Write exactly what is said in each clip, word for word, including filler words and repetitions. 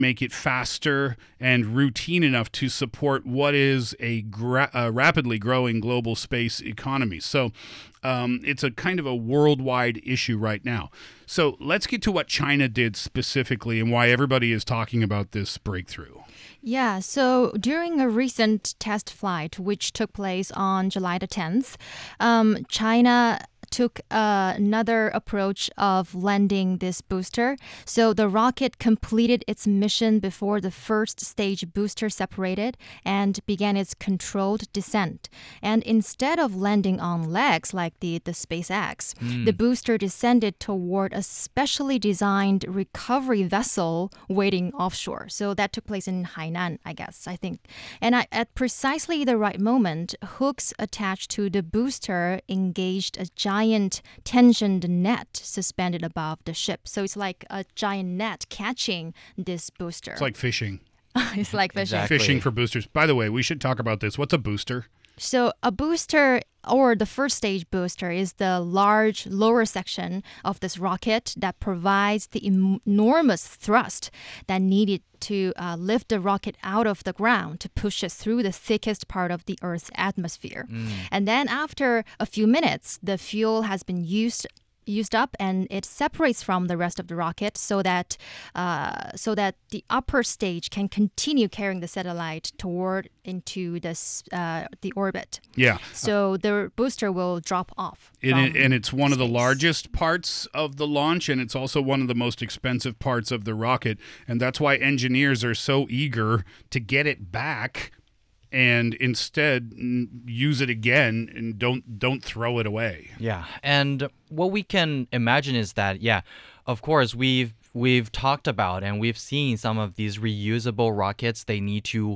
make it faster and routine enough to support what is a, gra- a rapidly growing global space economy. So um, it's a kind of a worldwide issue right now. So let's get to what China did specifically and why everybody is talking about this breakthrough. Yeah, so during a recent test flight, which took place on July the tenth, um, China took uh, another approach of landing this booster. So the rocket completed its mission before the first stage booster separated and began its controlled descent. And instead of landing on legs like the, the SpaceX, mm. the booster descended toward a specially designed recovery vessel waiting offshore. So that took place in Hainan, I guess, I think. And I, at precisely the right moment, hooks attached to the booster engaged a giant giant tensioned net suspended above the ship. So it's like a giant net catching this booster. It's like fishing. It's like fishing. Exactly. Fishing for boosters. By the way, we should talk about this. What's a booster? So a booster, or the first stage booster, is the large lower section of this rocket that provides the em- enormous thrust that needed to uh, lift the rocket out of the ground to push it through the thickest part of the Earth's atmosphere. Mm. And then after a few minutes, the fuel has been used used up and it separates from the rest of the rocket so that uh, so that the upper stage can continue carrying the satellite toward into this uh, the orbit. Yeah. So the booster will drop off. It, and it's one space. of the largest parts of the launch, and it's also one of the most expensive parts of the rocket. And that's why engineers are so eager to get it back and instead use it again and don't don't throw it away. Yeah, and what we can imagine is that, yeah, of course, we've we've talked about and we've seen some of these reusable rockets. They need to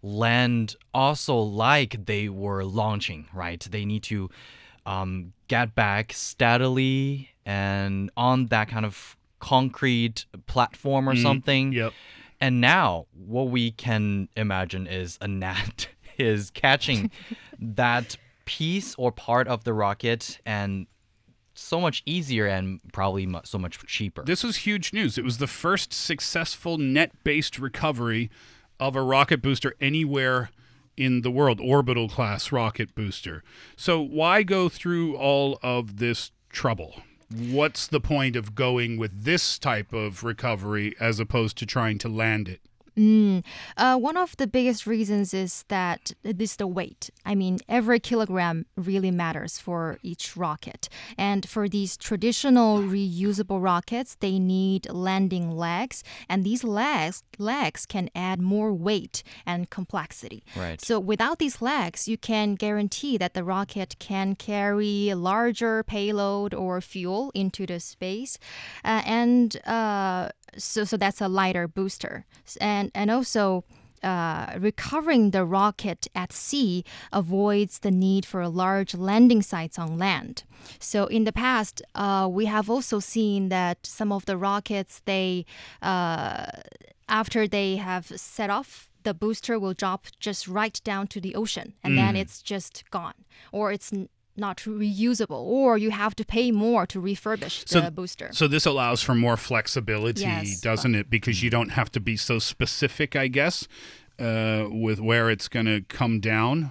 land also like they were launching, right? They need to um, get back steadily and on that kind of concrete platform or mm, something. Yep. And now what we can imagine is a net is catching that piece or part of the rocket, and so much easier and probably mu- so much cheaper. This was huge news. It was the first successful net-based recovery of a rocket booster anywhere in the world, orbital class rocket booster. So why go through all of this trouble? What's the point of going with this type of recovery as opposed to trying to land it? Mm. Uh, one of the biggest reasons is that it is the weight. I mean, every kilogram really matters for each rocket. And for these traditional reusable rockets, they need landing legs. And these legs, legs can add more weight and complexity. Right. So without these legs, you can guarantee that the rocket can carry a larger payload or fuel into the space. Uh, and uh, so, so that's a lighter booster. And And also, uh, recovering the rocket at sea avoids the need for large landing sites on land. So in the past, uh, we have also seen that some of the rockets, they uh, after they have set off, the booster will drop just right down to the ocean, and mm. then it's just gone, or it's n- not reusable, or you have to pay more to refurbish the so, booster. So this allows for more flexibility, yes, doesn't it? Because you don't have to be so specific, I guess, uh, with where it's going to come down.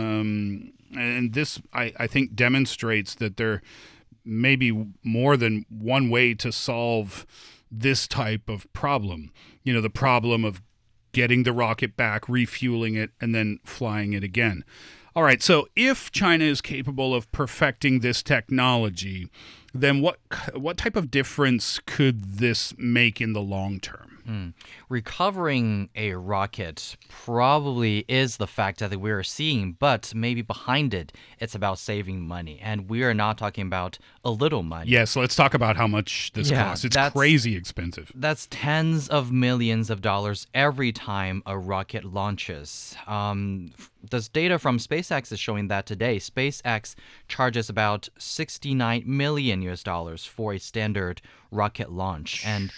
Um, and this, I, I think, demonstrates that there may be more than one way to solve this type of problem. You know, the problem of getting the rocket back, refueling it, and then flying it again. All right, so if China is capable of perfecting this technology, then what what type of difference could this make in the long term? Mm. Recovering a rocket probably is the fact that we're seeing, but maybe behind it, it's about saving money. And we are not talking about a little money. Yes, let's talk about how much this yeah, costs. It's crazy expensive. That's tens of millions of dollars every time a rocket launches. Um, this data from SpaceX is showing that today, SpaceX charges about sixty-nine million U S dollars for a standard rocket launch. And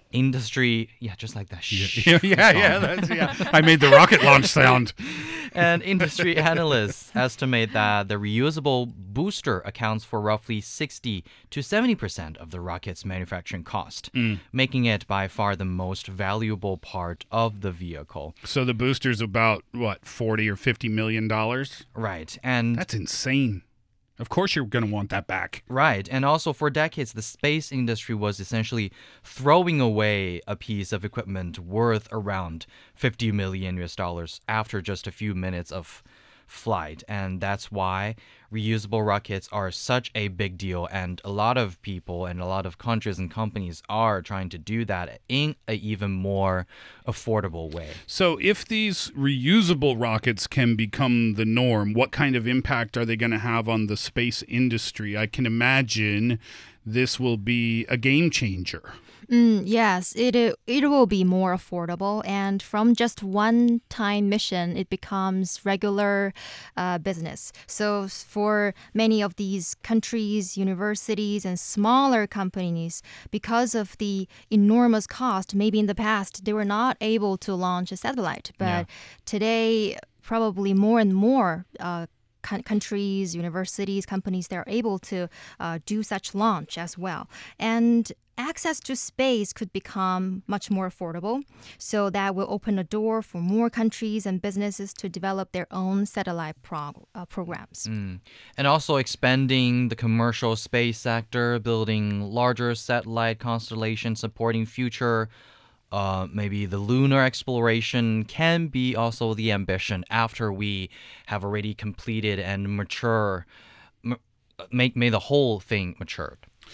industry, yeah, just like that. Yeah, yeah, yeah, that's, yeah. I made the rocket launch sound. And industry analysts estimate that the reusable booster accounts for roughly sixty to seventy percent of the rocket's manufacturing cost, mm. making it by far the most valuable part of the vehicle. So the booster's about, what, forty or fifty million dollars? Right. And that's insane. Of course you're going to want that back. Right. And also for decades, the space industry was essentially throwing away a piece of equipment worth around fifty million U S dollars after just a few minutes of flight. And that's why reusable rockets are such a big deal. And a lot of people and a lot of countries and companies are trying to do that in an even more affordable way. So if these reusable rockets can become the norm, what kind of impact are they going to have on the space industry? I can imagine this will be a game changer. Mm, yes, it it will be more affordable, and from just one-time mission, it becomes regular uh, business. So for many of these countries, universities, and smaller companies, because of the enormous cost, maybe in the past, they were not able to launch a satellite. But yeah. today, probably more and more uh, countries, universities, companies, they're able to uh, do such launch as well. And access to space could become much more affordable. So that will open a door for more countries and businesses to develop their own satellite prog- uh, programs. Mm. And also expanding the commercial space sector, building larger satellite constellations, supporting future Uh, maybe the lunar exploration can be also the ambition after we have already completed and mature, m- make, made the whole thing matured.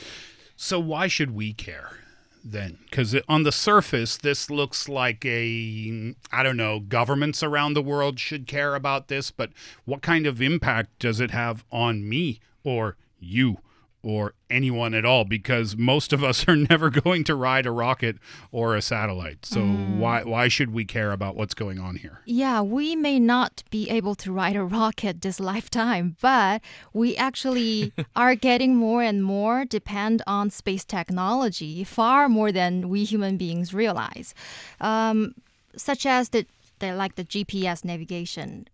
So why should we care then? Because on the surface, this looks like a, I don't know, governments around the world should care about this, but what kind of impact does it have on me or you or anyone at all? Because most of us are never going to ride a rocket or a satellite. So mm. why why should we care about what's going on here? Yeah, we may not be able to ride a rocket this lifetime, but we actually are getting more and more depend on space technology, far more than we human beings realize. Um, such as the, the like the G P S navigation.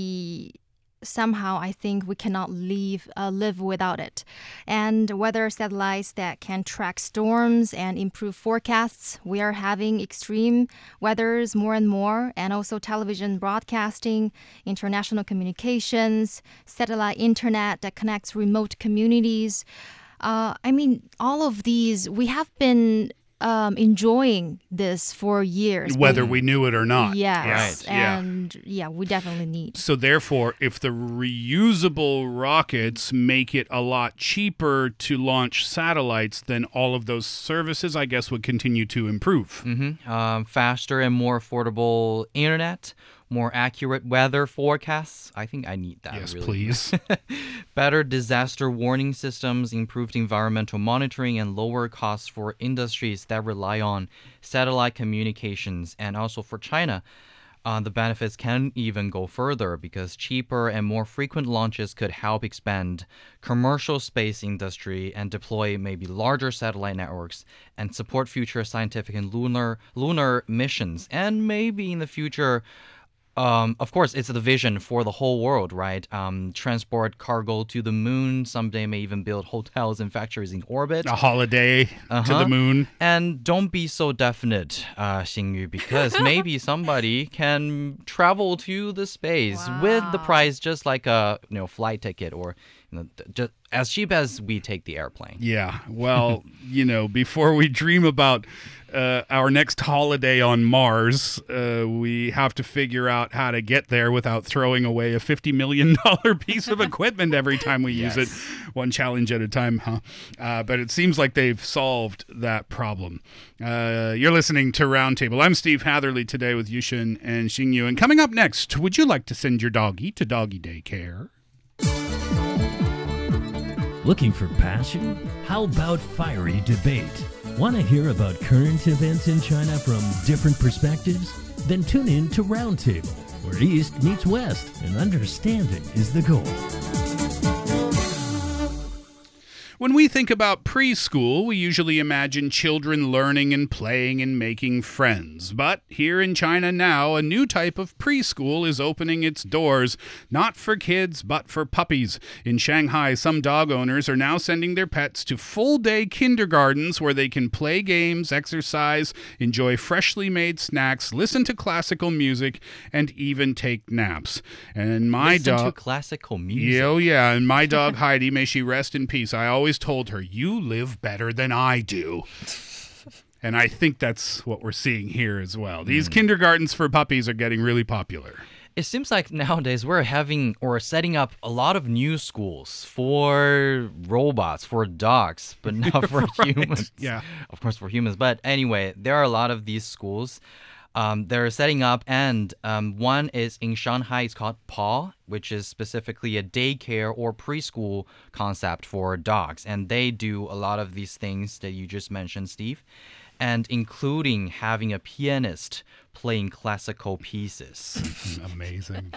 We somehow I think we cannot live uh, live without it. And weather satellites that can track storms and improve forecasts. We are having extreme weathers more and more, and also television broadcasting, international communications, satellite internet that connects remote communities. Uh, I mean, all of these, we have been Um, enjoying this for years. Whether we knew it or not. Yes. Right. And yeah. yeah, we definitely need. So therefore, if the reusable rockets make it a lot cheaper to launch satellites, then all of those services, I guess, would continue to improve. Mm-hmm. Um, faster and more affordable internet, more accurate weather forecasts. I think I need that. Yes, really. please. Better disaster warning systems, improved environmental monitoring, and lower costs for industries that rely on satellite communications. And also for China, uh, the benefits can even go further because cheaper and more frequent launches could help expand commercial space industry and deploy maybe larger satellite networks and support future scientific and lunar lunar missions. And maybe in the future, Um, of course, it's the vision for the whole world, right? Um, transport cargo to the moon. Someday may even build hotels and factories in orbit. A holiday uh-huh. to the moon. And don't be so definite, uh, Xingyu, because maybe somebody can travel to the space wow. with the price just like a you know flight ticket or you know, just as cheap as we take the airplane. Yeah. Well, you know, before we dream about Uh, our next holiday on Mars, uh, we have to figure out how to get there without throwing away a fifty million dollars piece of equipment every time we use yes. it, one challenge at a time, huh? Uh, but it seems like they've solved that problem. Uh, you're listening to Roundtable. I'm Steve Hatherley today with Yushin and Xingyu. And coming up next, would you like to send your doggy to doggy daycare? Looking for passion? How about fiery debate? Want to hear about current events in China from different perspectives? Then tune in to Roundtable, where East meets West and understanding is the goal. When we think about preschool, we usually imagine children learning and playing and making friends. But here in China now, a new type of preschool is opening its doors, not for kids, but for puppies. In Shanghai, some dog owners are now sending their pets to full-day kindergartens where they can play games, exercise, enjoy freshly made snacks, listen to classical music, and even take naps. And my Listen dog... to classical music. Yeah, oh yeah, and my dog Heidi, may she rest in peace, I always told her, you live better than I do. And I think that's what we're seeing here as well. These mm. kindergartens for puppies are getting really popular. It seems like nowadays we're having or setting up a lot of new schools for robots, for dogs, but not for right. humans. Yeah. Of course, for humans. But anyway, there are a lot of these schools um, they're setting up, and um, one is in Shanghai. It's called Paw, which is specifically a daycare or preschool concept for dogs. And they do a lot of these things that you just mentioned, Steve, and including having a pianist playing classical pieces. Amazing.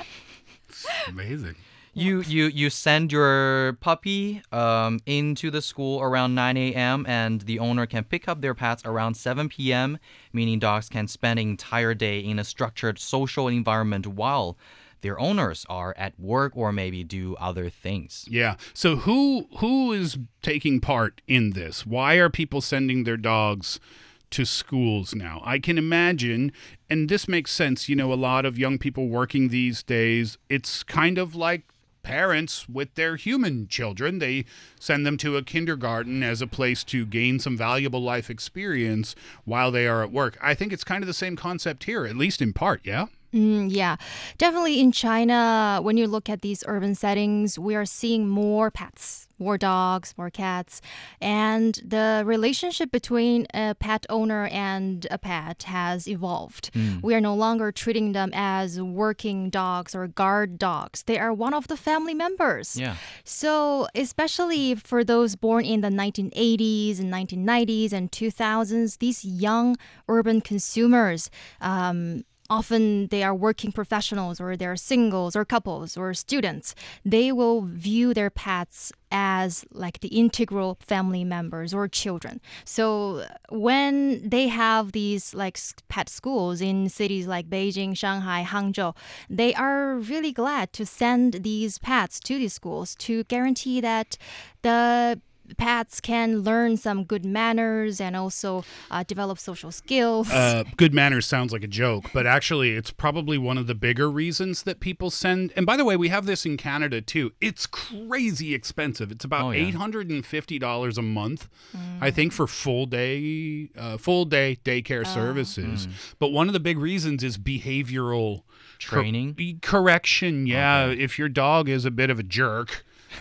Amazing. You, you you send your puppy um, into the school around nine a.m. and the owner can pick up their pets around seven p.m., meaning dogs can spend an entire day in a structured social environment while their owners are at work or maybe do other things. Yeah. So who who is taking part in this? Why are people sending their dogs to schools now? I can imagine, and this makes sense, you know, a lot of young people working these days, it's kind of like parents with their human children. They send them to a kindergarten as a place to gain some valuable life experience while they are at work. I think it's kind of the same concept here, at least in part, yeah? Mm, yeah, definitely in China, when you look at these urban settings, we are seeing more pets, more dogs, more cats. And the relationship between a pet owner and a pet has evolved. Mm. We are no longer treating them as working dogs or guard dogs. They are one of the family members. Yeah. So especially for those born in the nineteen eighties and nineteen nineties and two thousands, these young urban consumers, um, often they are working professionals or they're singles or couples or students. They will view their pets as like the integral family members or children. So when they have these like pet schools in cities like Beijing, Shanghai, Hangzhou, they are really glad to send these pets to these schools to guarantee that the pets can learn some good manners and also uh, develop social skills. Uh, good manners sounds like a joke, but actually it's probably one of the bigger reasons that people send. And by the way, we have this in Canada too. It's crazy expensive. It's about oh, yeah. eight hundred fifty dollars a month, mm. I think, for full day, uh, full day daycare uh, services. Mm. But one of the big reasons is behavioral training, cor- correction. Yeah, okay. If your dog is a bit of a jerk,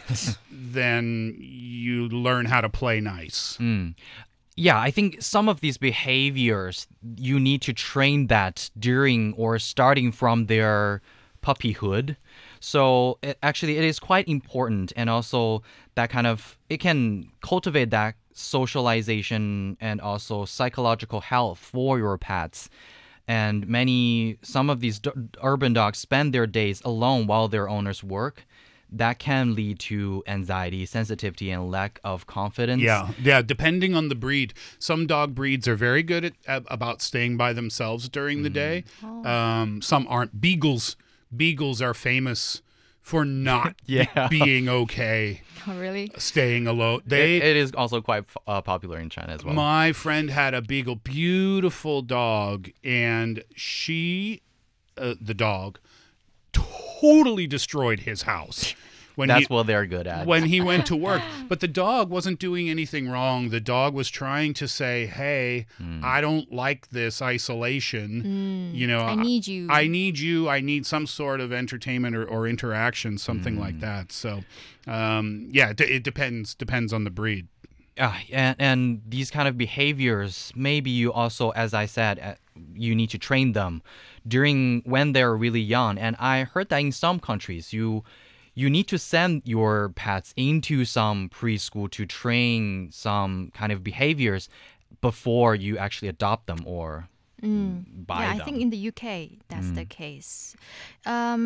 then you learn how to play nice. Mm. Yeah, I think some of these behaviors, you need to train that during or starting from their puppyhood. So it, actually, it is quite important. And also that kind of, it can cultivate that socialization and also psychological health for your pets. And many, some of these d- urban dogs spend their days alone while their owners work. That can lead to anxiety, sensitivity, and lack of confidence. Yeah, yeah. Depending on the breed, some dog breeds are very good at, at about staying by themselves during the day. Oh. Um, some aren't. Beagles, beagles are famous for not yeah. being okay. Oh, really? Staying alone. They. It, it is also quite uh, popular in China as well. My friend had a beagle, beautiful dog, and she, uh, the dog, totally destroyed his house. When That's he, what they're good at. When he went to work. But the dog wasn't doing anything wrong. The dog was trying to say, hey, mm. I don't like this isolation. Mm. You know, I need you. I, I need you. I need some sort of entertainment or, or interaction, something mm. like that. So, um, yeah, it, it depends depends on the breed. Uh, and, and these kind of behaviors, maybe you also, as I said, uh, you need to train them during when they're really young. And I heard that in some countries, you you need to send your pets into some preschool to train some kind of behaviors before you actually adopt them or mm. buy yeah, them. I think in the U K, that's mm. the case. Um,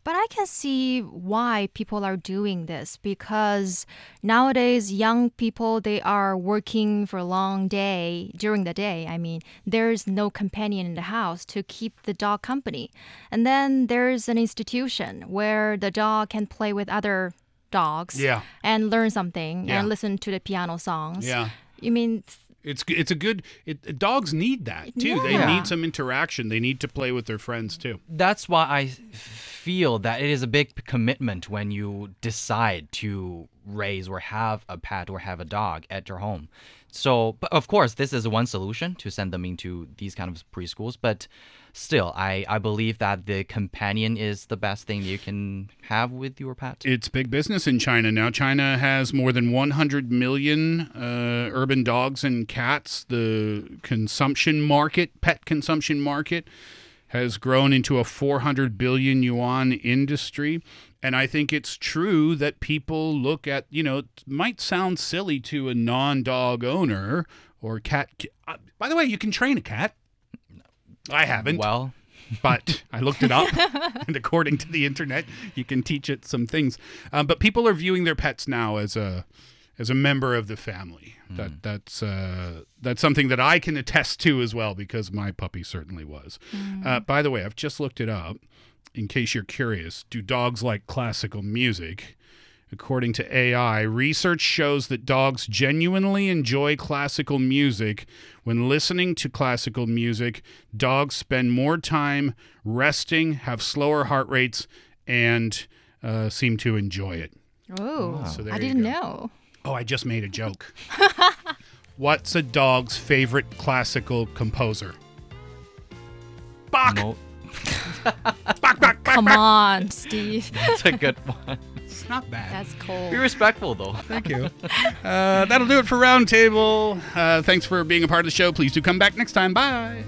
But I can see why people are doing this because nowadays young people, they are working for a long day during the day. I mean, there's no companion in the house to keep the dog company. And then there's an institution where the dog can play with other dogs Yeah. and learn something Yeah. and listen to the piano songs. Yeah. You mean, It's it's a good it, dogs need that too. They Yeah. need some interaction. They need to play with their friends too. That's why I feel that it is a big commitment when you decide to raise or have a pet or have a dog at your home. So, but of course, this is one solution to send them into these kind of preschools. But still, I, I believe that the companion is the best thing you can have with your pet. It's big business in China now. China has more than one hundred million uh, urban dogs and cats. The consumption market, pet consumption market, has grown into a four hundred billion yuan industry. And I think it's true that people look at, you know, it might sound silly to a non-dog owner or cat. Uh, by the way, you can train a cat. I haven't. Well, But I looked it up, and according to the internet, you can teach it some things. Um, but people are viewing their pets now as a as a member of the family. Mm. That that's uh, that's something that I can attest to as well, because my puppy certainly was. Mm. Uh, by the way, I've just looked it up. In case you're curious, do dogs like classical music? According to A I, research shows that dogs genuinely enjoy classical music. When listening to classical music, dogs spend more time resting, have slower heart rates, and uh, seem to enjoy it. oh, So there I you didn't go. know. Oh, I just made a joke. What's a dog's favorite classical composer? Bach! no, Bach, Bach, Bach, Come Bach. on, Steve. that's a good one. It's not bad. That's Be cold. respectful, though. Thank you. Uh, that'll do it for Roundtable. Uh, thanks for being a part of the show. Please do come back next time. Bye.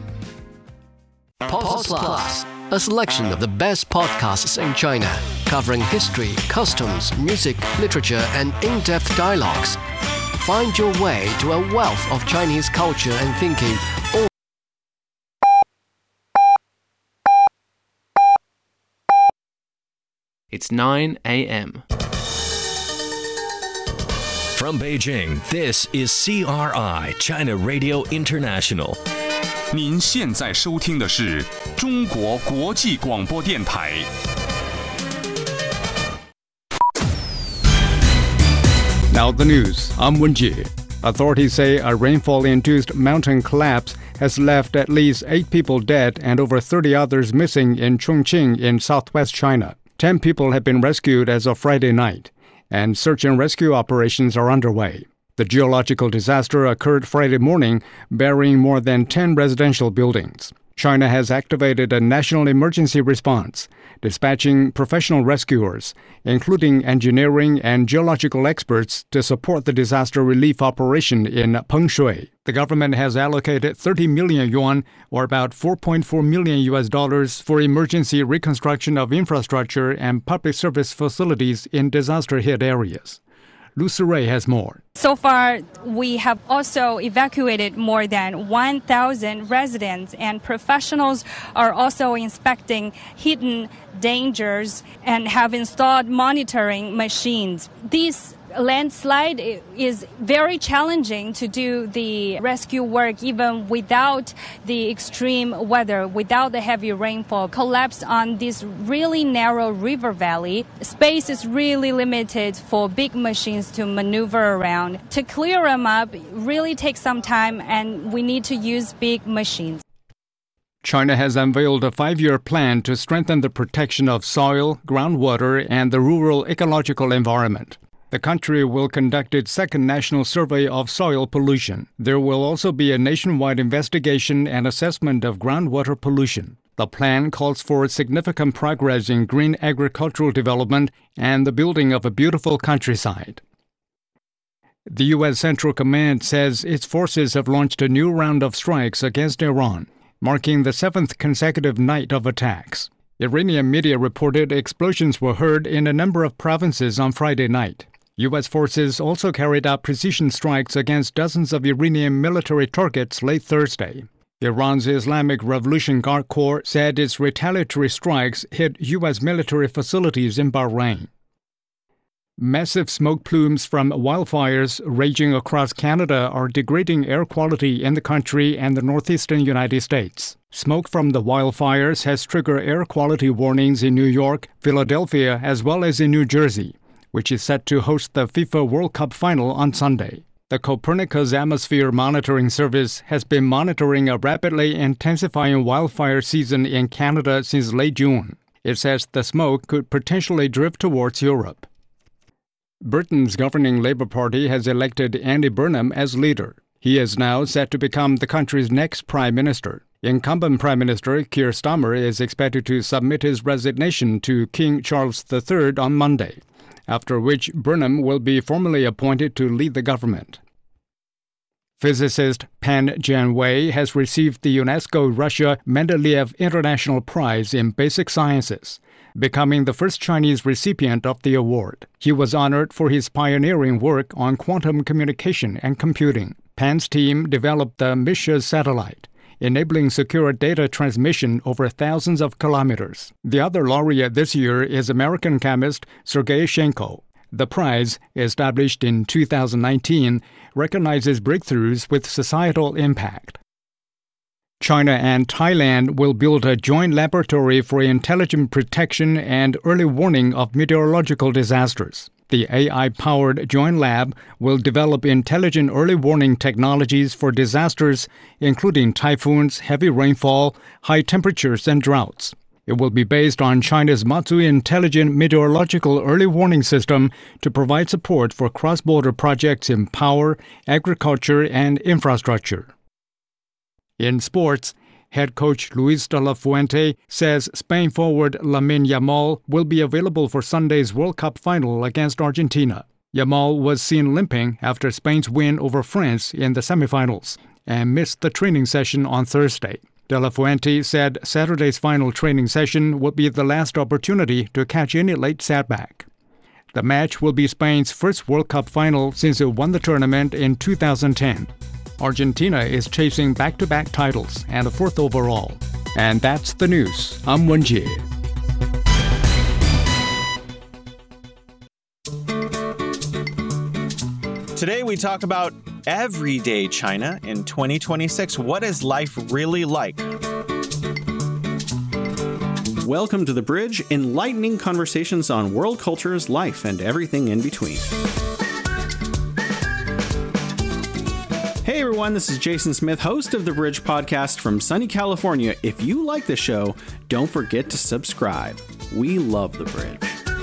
Pause Plus, a selection of the best podcasts in China, covering history, customs, music, literature, and in-depth dialogues. Find your way to a wealth of Chinese culture and thinking. All It's nine a.m. From Beijing, this is C R I, China Radio International. 您现在收听的是中国国际广播电台。 Now the news. I'm Wenji. Authorities say a rainfall-induced mountain collapse has left at least eight people dead and over thirty others missing in Chongqing in southwest China. Ten people have been rescued as of Friday night, and search and rescue operations are underway. The geological disaster occurred Friday morning, burying more than ten residential buildings. China has activated a national emergency response, dispatching professional rescuers, including engineering and geological experts, to support the disaster relief operation in Pengshui. The government has allocated thirty million yuan, or about four point four million U S dollars, for emergency reconstruction of infrastructure and public service facilities in disaster-hit areas. Lu Sirui has more. So far, we have also evacuated more than one thousand residents, and professionals are also inspecting hidden dangers and have installed monitoring machines. This landslide is very challenging to do the rescue work even without the extreme weather, without the heavy rainfall. Collapse on this really narrow river valley. Space is really limited for big machines to maneuver around. To clear them up really takes some time, and we need to use big machines. China has unveiled a five-year plan to strengthen the protection of soil, groundwater, and the rural ecological environment. The country will conduct its second national survey of soil pollution. There will also be a nationwide investigation and assessment of groundwater pollution. The plan calls for significant progress in green agricultural development and the building of a beautiful countryside. The U S Central Command says its forces have launched a new round of strikes against Iran, marking the seventh consecutive night of attacks. Iranian media reported explosions were heard in a number of provinces on Friday night. U S forces also carried out precision strikes against dozens of Iranian military targets late Thursday. Iran's Islamic Revolution Guard Corps said its retaliatory strikes hit U S military facilities in Bahrain. Massive smoke plumes from wildfires raging across Canada are degrading air quality in the country and the northeastern United States. Smoke from the wildfires has triggered air quality warnings in New York, Philadelphia, as well as in New Jersey, which is set to host the FIFA World Cup final on Sunday. The Copernicus Atmosphere Monitoring Service has been monitoring a rapidly intensifying wildfire season in Canada since late June. It says the smoke could potentially drift towards Europe. Britain's governing Labour Party has elected Andy Burnham as leader. He is now set to become the country's next prime minister. Incumbent Prime Minister Keir Starmer is expected to submit his resignation to King Charles the Third on Monday, after which Burnham will be formally appointed to lead the government. Physicist Pan Jianwei has received the UNESCO Russia Mendeleev International Prize in Basic Sciences, becoming the first Chinese recipient of the award. He was honored for his pioneering work on quantum communication and computing. Pan's team developed the Misha satellite, enabling secure data transmission over thousands of kilometers. The other laureate this year is American chemist Sergei Shenko. The prize, established in two thousand nineteen, recognizes breakthroughs with societal impact. China and Thailand will build a joint laboratory for intelligent protection and early warning of meteorological disasters. The A I-powered joint lab will develop intelligent early warning technologies for disasters, including typhoons, heavy rainfall, high temperatures, and droughts. It will be based on China's Matsui Intelligent Meteorological Early Warning System to provide support for cross-border projects in power, agriculture, and infrastructure. In sports, head coach Luis de la Fuente says Spain forward Lamine Yamal will be available for Sunday's World Cup final against Argentina. Yamal was seen limping after Spain's win over France in the semifinals and missed the training session on Thursday. De la Fuente said Saturday's final training session would be the last opportunity to catch any late setback. The match will be Spain's first World Cup final since it won the tournament in two thousand ten. Argentina is chasing back-to-back titles and a fourth overall. And that's the news. I'm Wen Jie. Today we talk about everyday China in twenty twenty-six. What is life really like? Welcome to The Bridge, enlightening conversations on world cultures, life, and everything in between. Hey everyone, this is Jason Smith, host of The Bridge podcast from sunny California. If you like the show, don't forget to subscribe. We love The Bridge.